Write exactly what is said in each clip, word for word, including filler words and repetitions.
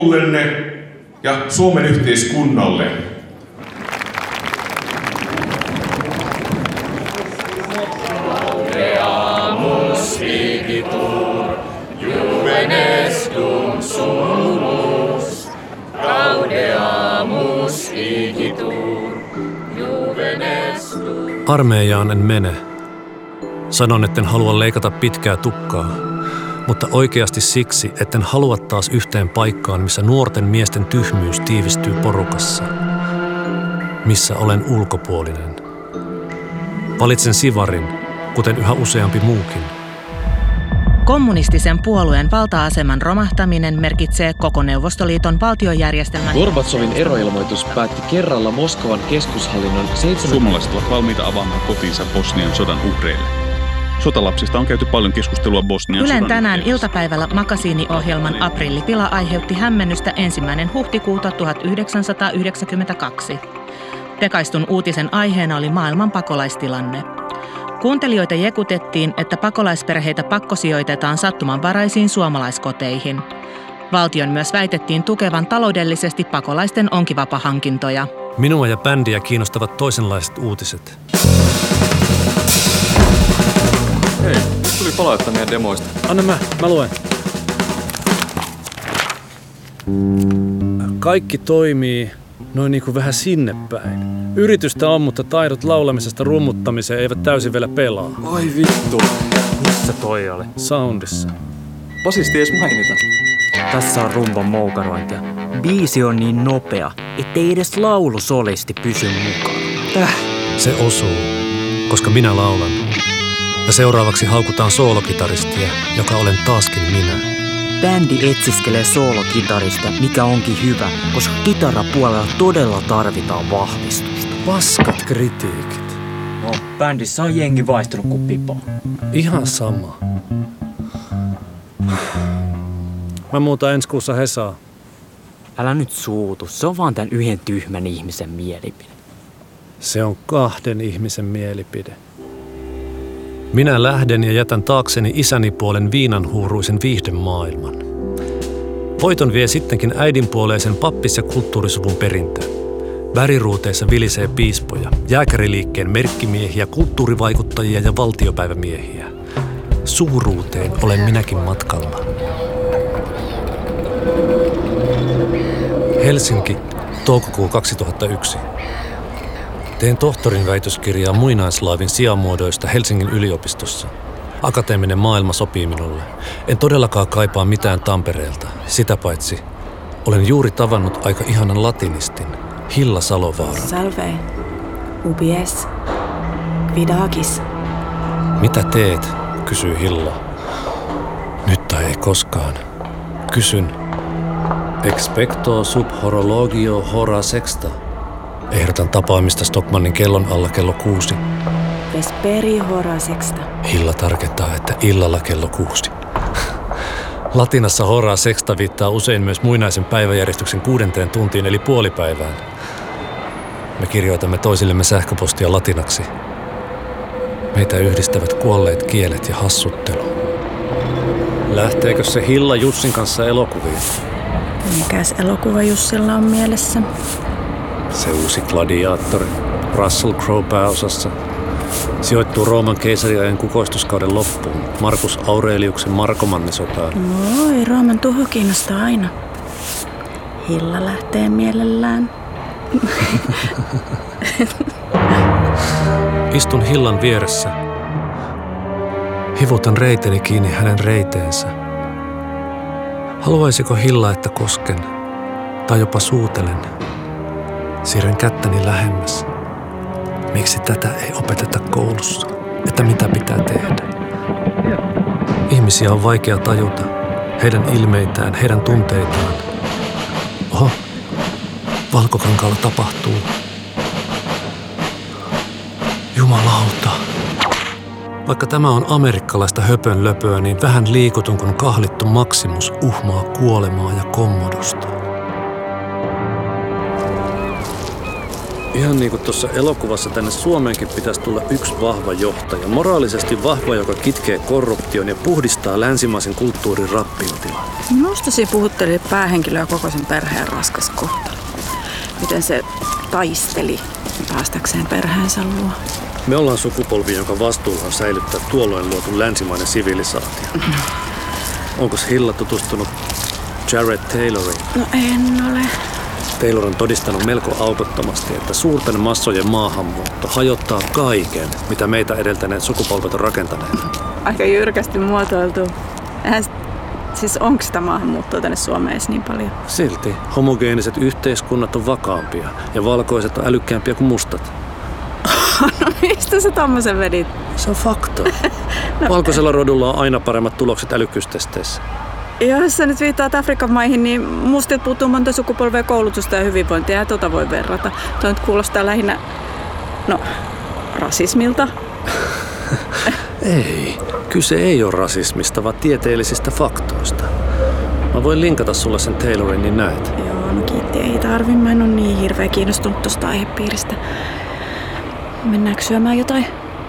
koulullenne ja Suomen yhteiskunnalle. Laudeamus igitur, Juvenes dum sumus. Laudeamus igitur, Juvenes dum. Armeijaan en mene. Sanon, etten halua leikata pitkää tukkaa, mutta oikeasti siksi, etten halua taas yhteen paikkaan, missä nuorten miesten tyhmyys tiivistyy porukassa, missä olen ulkopuolinen. Valitsen sivarin, kuten yhä useampi muukin. Kommunistisen puolueen valta-aseman romahtaminen merkitsee koko Neuvostoliiton valtiojärjestelmän... Gorbatsovin eroilmoitus päätti kerralla Moskovan keskushallinnon seitsemän... Suomalaiset ovat valmiita avaamaan kotinsa Bosnian sodan uhreille. Sotalapsista on käyty paljon keskustelua Bosnian Ylen sodan tänään yhteydessä. iltapäivällä makasiiniohjelman Aprillipila aiheutti hämmennystä ensimmäinen huhtikuuta tuhatyhdeksänsataayhdeksänkymmentäkaksi. Tekaistun uutisen aiheena oli maailman pakolaistilanne. Kuuntelijoita jekutettiin, että pakolaisperheitä pakkosijoitetaan sattumanvaraisiin suomalaiskoteihin. Valtion myös väitettiin tukevan taloudellisesti pakolaisten onkivapahankintoja. Minua ja bändiä kiinnostavat toisenlaiset uutiset. Hei, nyt tuli palautetta meidän demoista. Anna mä, mä luen. Kaikki toimii noin niin kuin vähän sinne päin. Yritystä on, mutta taidot laulamisesta rummuttamiseen eivät täysin vielä pelaa. Oi vittu. Missä toi oli? Soundissa. Basisti edes mainita. Tässä on rumban moukarointia. Biisi on niin nopea, ettei edes laulusolisti pysy mukaan. Täh. Se osuu, koska minä laulan. Ja seuraavaksi haukutaan soolokitaristia, joka olen taaskin minä. Bändi etsiskelee soolokitarista, mikä onkin hyvä, koska kitarapuolella todella tarvitaan vahvistusta. Paskat kritiikit. No, bändissä on jengi vaihtunut kuin pipo. Ihan sama. Mä muutan ensi kuussa Hesaa. Älä nyt suutu, se on vaan tän yhden tyhmän ihmisen mielipide. Se on kahden ihmisen mielipide. Minä lähden ja jätän taakseni isäni puolen viinanhuuruisen viihdemaailman. Voiton vie sittenkin äidinpuoleisen pappis- ja kulttuurisuvun perintö. Väriruuteissa vilisee piispoja, jääkäriliikkeen merkkimiehiä, kulttuurivaikuttajia ja valtiopäivämiehiä. Suuruuteen olen minäkin matkalla. Helsinki, toukokuu kaksituhattayksi. Teen tohtorin väitöskirjaa muinaislaavin sijamuodoista Helsingin yliopistossa. Akateeminen maailma sopii minulle. En todellakaan kaipaa mitään Tampereelta. Sitä paitsi olen juuri tavannut aika ihanan latinistin, Hilla Salovaaran. Salve, ubies, quidagis. Mitä teet, kysyy Hilla. Nyt tai ei koskaan. Kysyn. Expecto sub horologio hora sexta. Ehdotan tapaamista Stockmannin kellon alla kello kuusi. Vesperi hora sexta. Hilla tarkentaa, että illalla kello kuusi. Latinassa hora sexta viittaa usein myös muinaisen päiväjärjestyksen kuudenteen tuntiin eli puolipäivään. Me kirjoitamme toisillemme sähköpostia latinaksi. Meitä yhdistävät kuolleet kielet ja hassuttelu. Lähteekö se Hilla Jussin kanssa elokuviin? Mikäs elokuva Jussilla on mielessä? Se uusi gladiaattori, Russell Crowe pääosassa, sijoittuu Rooman keisariajan kukoistuskauden loppuun, Markus Aureliuksen Markomannisotaan. Oi, Rooman tuho kiinnostaa aina. Hilla lähtee mielellään. Istun Hillan vieressä. Hivutan reiteni kiinni hänen reiteensä. Haluaisiko Hilla, että kosken, tai jopa suutelen? Siirrän kättäni lähemmäs. Miksi tätä ei opeteta koulussa? Että mitä pitää tehdä? Ihmisiä on vaikea tajuta. Heidän ilmeitään, heidän tunteitaan. Oho, Valkokankaalla tapahtuu. Jumalauta. Vaikka tämä on amerikkalaista höpönlöpöä, niin vähän liikutun kun kahlittu Maximus uhmaa kuolemaa ja kommodosta. Ihan niin kuin tuossa elokuvassa tänne Suomeenkin pitäisi tulla yksi vahva johtaja. Moraalisesti vahva, joka kitkee korruption ja puhdistaa länsimaisen kulttuurin rappiotilaa. Minusta se puhutteli päähenkilöä koko sen perheen raskas kohtalo. Miten se taisteli päästäkseen perheensä luo. Me ollaan sukupolvi, jonka vastuulla on säilyttää tuolloin luotu länsimainen sivilisaatio. Mm-hmm. Onko Hilla tutustunut Jared Tayloriin? No en ole. Taylor on todistanut melko aukottomasti, että suurten massojen maahanmuutto hajottaa kaiken, mitä meitä edeltäneet sukupolvet on rakentaneet. Aika jyrkästi muotoiltu. Eihän, siis onko sitä maahanmuuttoa tänne Suomeen edes niin paljon? Silti homogeeniset yhteiskunnat on vakaampia ja valkoiset on älykkäämpiä kuin mustat. No mistä sä tommosen vedit? Se on fakta. no, Valkoisella rodulla on aina paremmat tulokset älykkyystesteissä. Jos sä nyt viittaat Afrikan maihin, niin mustit puuttuu monta sukupolvea koulutusta ja hyvinvointia, ja tota voi verrata. Tuo nyt kuulostaa lähinnä, no, rasismilta. Ei, kyse ei ole rasismista, vaan tieteellisistä faktoista. Mä voin linkata sulle sen Taylorin, niin näet. Joo, no kiitti, ei tarvi. Mä en ole niin hirveä kiinnostunut tosta aihepiiristä. Mennäänkö syömään jotain?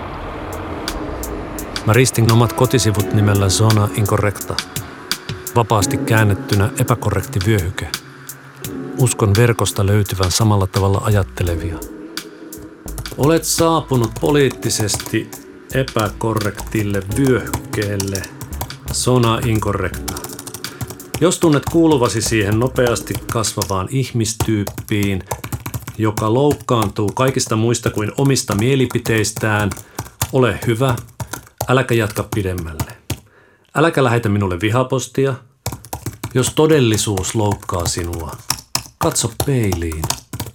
Mä ristin omat kotisivut nimellä Zona Incorrecta. Vapaasti käännettynä epäkorrekti vyöhyke. Uskon verkosta löytyvän samalla tavalla ajattelevia. Olet saapunut poliittisesti epäkorrektille vyöhykkeelle. Zona Incorrecta. Jos tunnet kuuluvasi siihen nopeasti kasvavaan ihmistyyppiin, joka loukkaantuu kaikista muista kuin omista mielipiteistään, ole hyvä, äläkä jatka pidemmälle. Äläkä lähetä minulle vihapostia, jos todellisuus loukkaa sinua. Katso peiliin.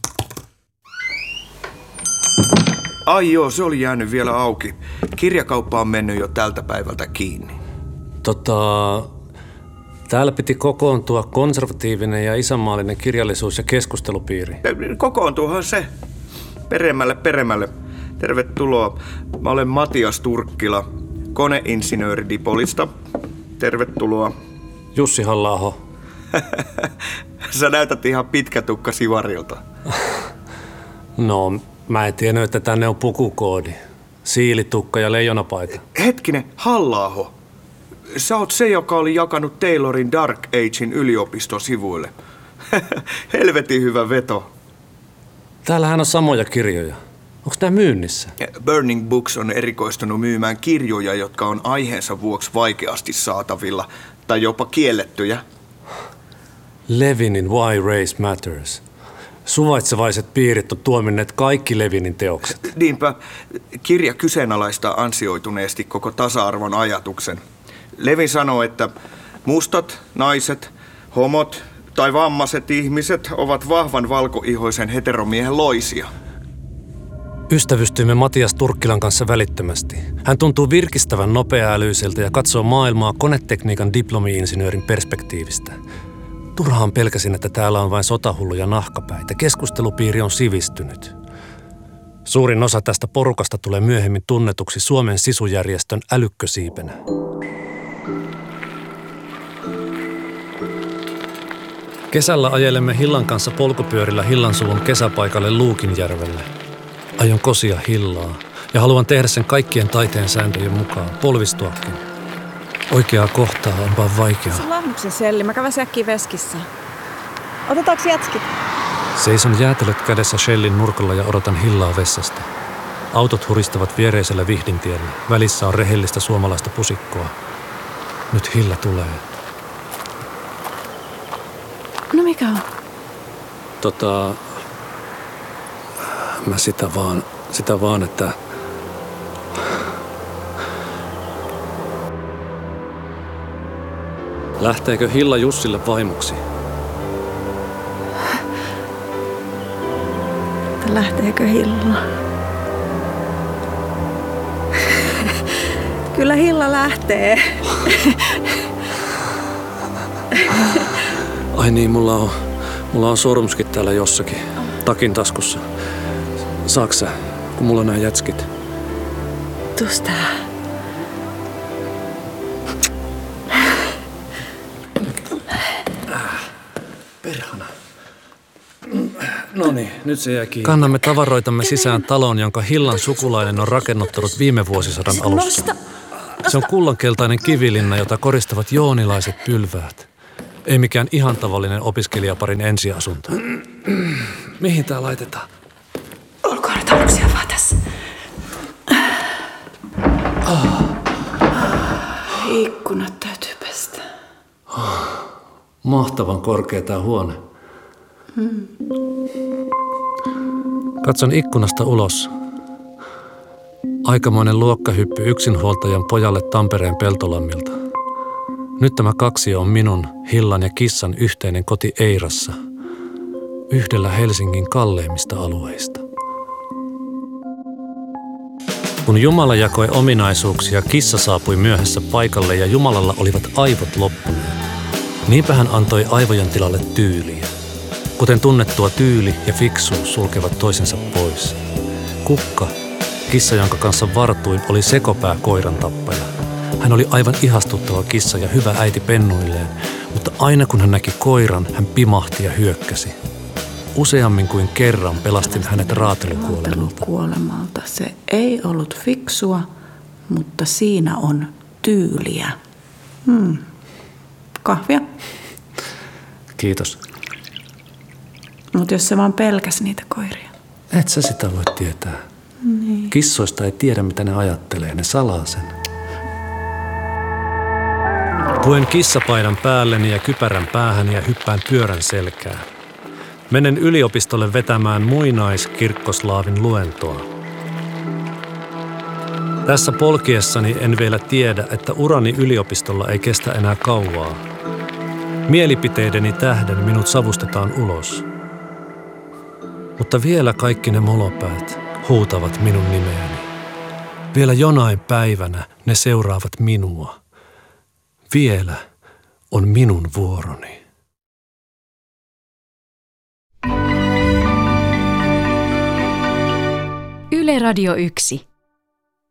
Ai joo, se oli jäänyt vielä auki. Kirjakauppa on mennyt jo tältä päivältä kiinni. Tota, täällä piti kokoontua konservatiivinen ja isänmaallinen kirjallisuus- ja keskustelupiiri. Kokoontuuhan se. Peremmälle, peremmälle. Tervetuloa. Mä olen Matias Turkkila, koneinsinööri Dipolista. Tervetuloa. Jussi Halla-aho. Sä näytät ihan pitkätukka sivarilta. No, mä en tiennyt, että tänne on pukukoodi. Siilitukka ja leijonapaita. Hetkinen, Halla-aho. Sä oot se, joka oli jakanut Taylorin Dark Agein yliopistosivuille. Helvetin hyvä veto. Täällähän on samoja kirjoja. Onko nämä myynnissä? Burning Books on erikoistunut myymään kirjoja, jotka on aiheensa vuoksi vaikeasti saatavilla tai jopa kiellettyjä. Levinin Why Race Matters. Suvaitsevaiset piirit on tuominneet kaikki Levinin teokset. Niinpä, kirja kyseenalaistaa ansioituneesti koko tasa-arvon ajatuksen. Levin sanoo, että mustat, naiset, homot tai vammaiset ihmiset ovat vahvan valkoihoisen heteromiehen loisia. Ystävystyimme Matias Turkkilan kanssa välittömästi. Hän tuntuu virkistävän nopea-älyiseltä ja katsoo maailmaa konetekniikan diplomi-insinöörin perspektiivistä. Turhaan pelkäsin, että täällä on vain sotahulluja nahkapäitä. Keskustelupiiri on sivistynyt. Suurin osa tästä porukasta tulee myöhemmin tunnetuksi Suomen sisujärjestön älykkösiipenä. Kesällä ajelemme Hillan kanssa polkupyörillä Hillansuvun kesäpaikalle Luukinjärvelle. Aion kosia Hillaa ja haluan tehdä sen kaikkien taiteen sääntöjen mukaan, polvistuakin. Oikeaa kohtaa on vaan vaikeaa. Se on Lahnuksen selli. Mä kävin äkkiä veskissä. Otetaanko jätskit? Seison jäätelöt kädessä Shellin nurkalla ja odotan Hillaa vessasta. Autot huristavat viereisellä Vihdintiellä. Välissä on rehellistä suomalaista pusikkoa. Nyt Hilla tulee. No mikä on? Tota... Mä sitä vaan, sitä vaan, että... Lähteekö Hilla Jussille vaimoksi? Lähteekö Hilla? Kyllä Hilla lähtee. Ai niin, mulla on, mulla on sormuskin täällä jossakin, takin taskussa. Saaks sä, kun mulla on nää jätskit? Tuus tää. Perhana. No niin, nyt se jää kiinni. Kannamme tavaroitamme sisään taloon, jonka Hillan sukulainen on rakennuttanut viime vuosisadan alusta. Se on kullankeltainen kivilinna, jota koristavat joonilaiset pylväät. Ei mikään ihan tavallinen opiskelijaparin ensiasunto. Mihin tää laitetaan? Olkoon nyt aluksia vaan tässä. Oh. Ikkunat täytyy pestä. Oh. Mahtavan korkea tää huone. Hmm. Katson ikkunasta ulos. Aikamoinen luokkahyppy yksinhuoltajan pojalle Tampereen Peltolammilta. Nyt tämä kaksio on minun, Hillan ja kissan yhteinen koti Eirassa, yhdellä Helsingin kalleimmista alueista. Kun Jumala jakoi ominaisuuksia, kissa saapui myöhässä paikalle ja Jumalalla olivat aivot loppuneet. Niinpä hän antoi aivojen tilalle tyyliä. Kuten tunnettua, tyyli ja fiksuus sulkevat toisensa pois. Kukka, kissa jonka kanssa vartuin, oli sekopää koiran tappaja. Hän oli aivan ihastuttava kissa ja hyvä äiti pennuilleen, mutta aina kun hän näki koiran, hän pimahti ja hyökkäsi. Useammin kuin kerran pelastin hänet raatelukuolemalta. Raatelukuolemalta. Se ei ollut fiksua, mutta siinä on tyyliä. Hmm. Kahvia? Kiitos. Mutta jos se vaan pelkäsi niitä koiria. Et sä sitä voi tietää. Niin. Kissoista ei tiedä, mitä ne ajattelee. Ne salaa sen. Puen kissapaidan päälleni ja kypärän päähän ja hyppään pyörän selkään. Menen yliopistolle vetämään muinaiskirkkoslaavin luentoa. Tässä polkiessani en vielä tiedä, että urani yliopistolla ei kestä enää kauaa. Mielipiteideni tähden minut savustetaan ulos. Mutta vielä kaikki ne molopäät huutavat minun nimeäni. Vielä jonain päivänä ne seuraavat minua. Vielä on minun vuoroni. Yle Radio yksi.